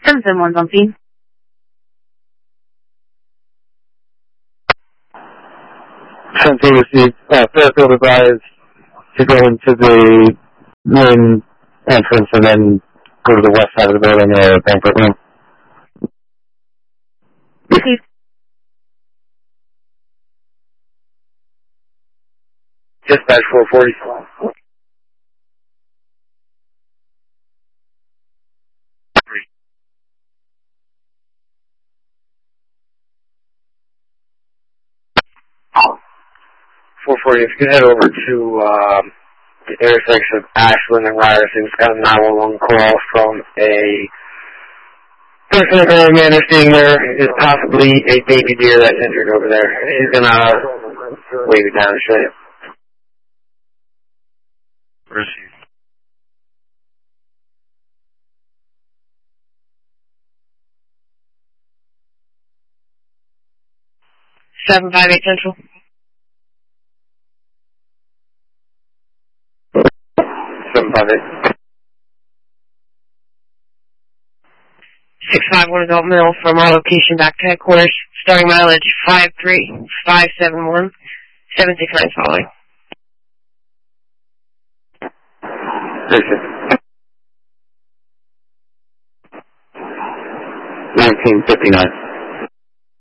771's on scene. Central received Fairfield advised to go into the main entrance and then go to the west side of the building or banquet room. Received. Dispatch 440. If you can head over to the intersection of Ashland and Ryerson, it's got a 911 call from a person that the man is seeing there is possibly a baby deer that's injured over there. He's going to wave it down and show you. Received. Seven 5-8 Central. 758. 651 Adult Mill from our location back to headquarters. Starting mileage 53571. 769 following. 1959.